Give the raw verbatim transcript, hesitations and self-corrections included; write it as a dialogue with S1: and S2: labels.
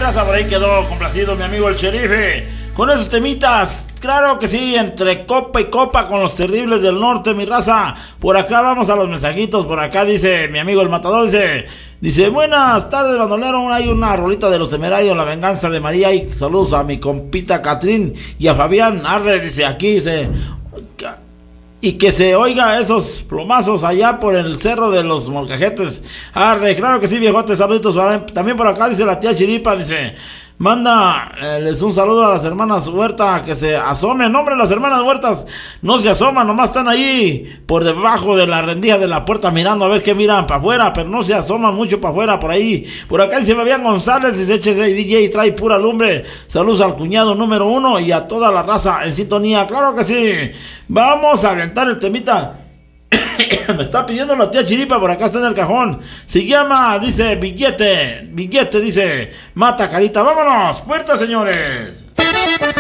S1: raza, por ahí quedó complacido mi amigo el Sherife con esos temitas. Claro que sí, entre copa y copa con los terribles del norte, mi raza. Por acá vamos a los mensajitos. Por acá dice mi amigo el Matador, dice, dice, buenas tardes, bandolero. Hay una rolita de los Temerarios, La Venganza de María. Y saludos a mi compita Catrín y a Fabián. Arre, dice aquí, dice, y que se oiga esos plomazos allá por el cerro de los Molcajetes. Arre, claro que sí, viejote, saluditos. También por acá dice la tía Chiripa, dice, manda eh, les un saludo a las hermanas Huerta que se asomen. Hombre, las hermanas Huertas no se asoman, nomás están ahí por debajo de la rendija de la puerta mirando a ver qué miran para afuera, pero no se asoman mucho para afuera por ahí. Por acá dice Fabián González, dice, échese D J y trae pura lumbre. Saludos al cuñado número uno y a toda la raza en sintonía. Claro que sí, vamos a aventar el temita. Me está pidiendo la tía Chiripa, por acá está en el cajón. Se llama, dice, billete, billete, dice, mata carita. Vámonos, puerta, señores.